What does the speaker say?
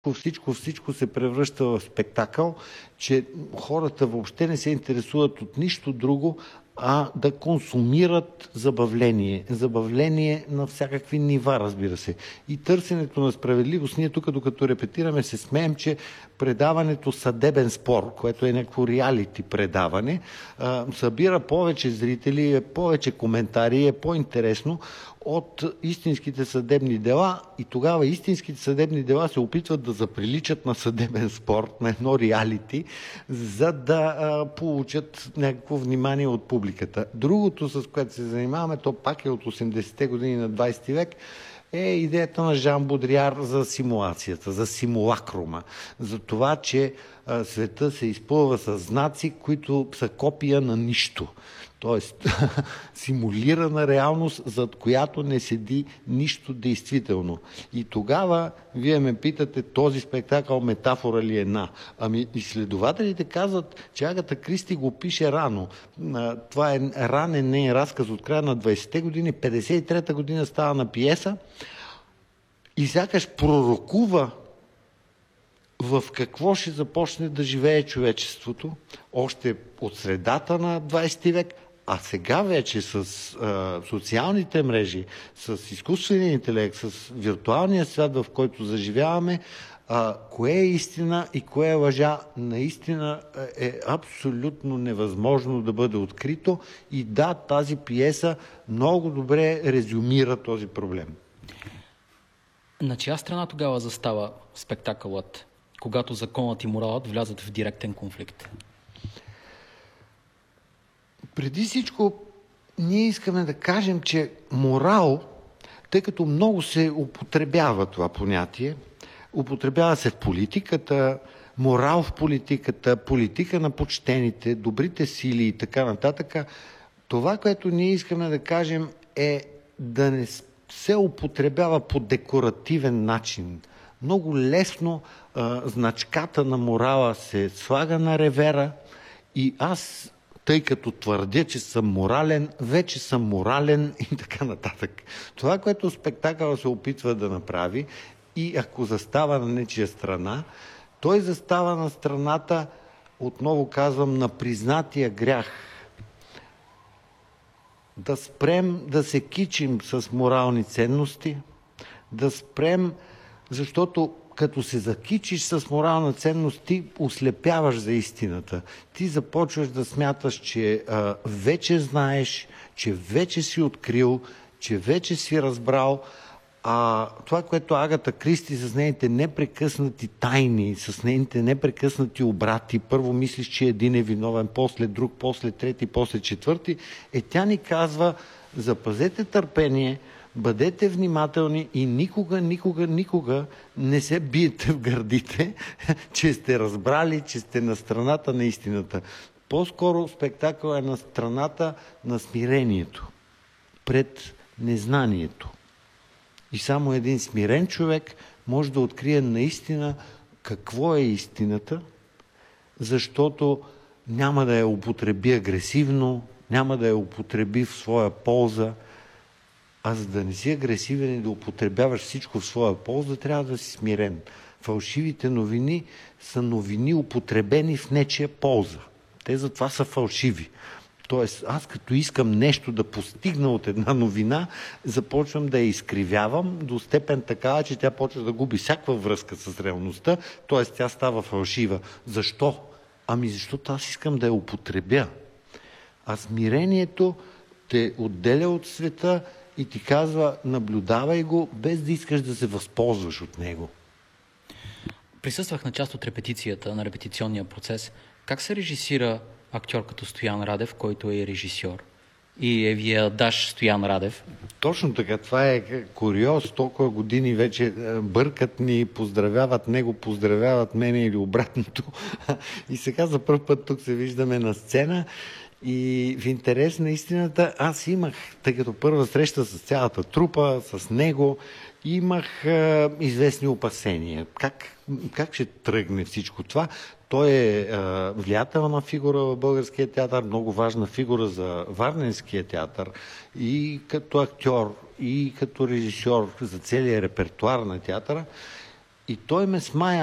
всичко се превръща в спектакъл, че хората въобще не се интересуват от нищо друго, а да консумират забавление. Забавление на всякакви нива, разбира се. И търсенето на справедливост, ние тук, докато репетираме, се смеем, че предаването Съдебен спор, което е някакво реалити предаване, събира повече зрители, повече коментари, е по-интересно от истинските съдебни дела, и тогава истинските съдебни дела се опитват да заприличат на съдебен спор, на едно реалити, за да получат някакво внимание от публиката. Другото, с което се занимаваме, то пак е от 80-те години на 20 век, е идеята на Жан Бодриар за симулацията, за симулакрума, за това, че света се изпълва с знаци, които са копия на нищо. Тоест, симулирана реалност, зад която не седи нищо действително. И тогава, вие ме питате, този спектакъл метафора ли е на? Ами, изследователите казват, че Агата Кристи го пише рано. Това е ранен неин разказ от края на 20-те години, 53-та година става на пиеса и сякаш пророкува в какво ще започне да живее човечеството, още от средата на 20 век, а сега вече с социалните мрежи, с изкуствения интелект, с виртуалния свят, в който заживяваме, кое е истина и кое е лъжа, наистина е абсолютно невъзможно да бъде открито. И да, тази пиеса много добре резюмира този проблем. На чия страна тогава застава спектакълът, когато законът и моралът влязат в директен конфликт? Преди всичко, ние искаме да кажем, че морал, тъй като много се употребява това понятие, употребява се в политиката, морал в политиката, политика на почтените, добрите сили и така нататък, това, което ние искаме да кажем, е да не се употребява по декоративен начин. Много лесно значката на морала се слага на ревера и аз, тъй като твърдя, че съм морален, вече съм морален и така нататък. Това, което спектакъл се опитва да направи, и ако застава на нечия страна, той застава на страната, отново казвам, на признатия грях. Да спрем да се кичим с морални ценности, да спрем, защото като се закичиш с морална ценност, ти ослепяваш за истината. Ти започваш да смяташ, че вече знаеш, че вече си открил, че вече си разбрал. Това, което Агата Кристи с нейните непрекъснати тайни, с нейните непрекъснати обрати, първо мислиш, че един е виновен, после друг, после трети, после четвърти, тя ни казва: запазете търпение, бъдете внимателни и никога не се биете в гърдите, че сте разбрали, че сте на страната на истината. По-скоро спектакъл е на страната на смирението пред незнанието. И само един смирен човек може да открие наистина какво е истината, защото няма да я употреби агресивно, няма да я употреби в своя полза. А за да не си агресивен и да употребяваш всичко в своя полза, трябва да си смирен. Фалшивите новини са новини, употребени в нечия полза. Те затова са фалшиви. Тоест, аз като искам нещо да постигна от една новина, започвам да я изкривявам до степен такава, че тя почва да губи всякаква връзка с реалността, т.е. тя става фалшива. Защо? Ами защото аз искам да я употребя. А смирението те отделя от света и ти казва: наблюдавай го, без да искаш да се възползваш от него. Присъствах на част от репетицията, на репетиционния процес. Как се режисира актьор като Стоян Радев, който е режисьор? И вие адаж Стоян Радев. Точно така. Това е куриоз. Толкова години вече бъркат ни, поздравяват него, поздравяват мене или обратното. И сега за първ път тук се виждаме на сцена. И в интерес на истината, аз имах, тъй като първа среща с цялата трупа, с него, имах известни опасения. Как ще тръгне всичко това? Той е влиятелна фигура в българския театър, много важна фигура за Варненския театър и като актьор, и като режисьор за целия репертуар на театъра. И той ме смая